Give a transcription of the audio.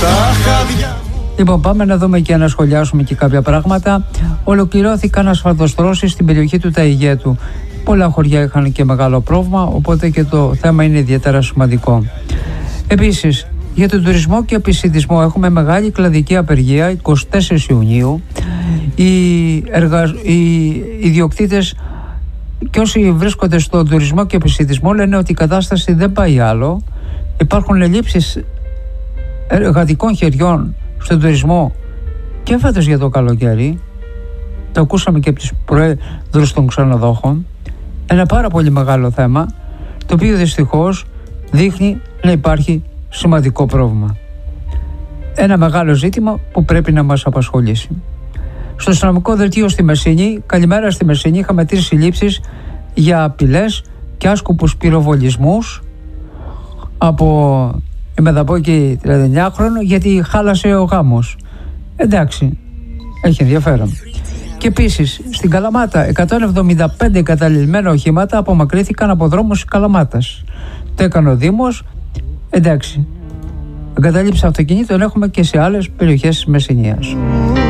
Λοιπόν, πάμε να δούμε και να σχολιάσουμε και κάποια πράγματα. Ολοκληρώθηκαν ασφαλτοστρώσεις στην περιοχή του Ταιγέτου. Πολλά χωριά είχαν και μεγάλο πρόβλημα, οπότε και το θέμα είναι ιδιαίτερα σημαντικό. Επίσης, για τον τουρισμό και επισιτισμό έχουμε μεγάλη κλαδική απεργία 24 Ιουνίου. Οι ιδιοκτήτες και όσοι βρίσκονται στον τουρισμό και επισιτισμό λένε ότι η κατάσταση δεν πάει άλλο. Υπάρχουν ελλείψεις εργατικών χεριών στον τουρισμό και φέτος για το καλοκαίρι. Το ακούσαμε και από τους προέδρους των ξενοδόχων. Ένα πάρα πολύ μεγάλο θέμα, το οποίο δυστυχώς δείχνει να υπάρχει σημαντικό πρόβλημα. Ένα μεγάλο ζήτημα που πρέπει να μας απασχολήσει. Στο αστυνομικό δελτίο στη Μεσσηνή, καλημέρα στη Μεσσηνή, είχαμε 3 συλλήψεις για απειλές και άσκοπους πυροβολισμούς από η Μεδαπόκη 39χρονο, γιατί χάλασε ο γάμος. Εντάξει, έχει ενδιαφέρον. Και επίσης στην Καλαμάτα 175 εγκαταλειμμένα οχήματα απομακρύνθηκαν από δρόμους της Καλαμάτας. Το έκανε ο Δήμος. Εντάξει, εγκαταλείψεις αυτοκινήτων έχουμε και σε άλλες περιοχές της Μεσσηνίας.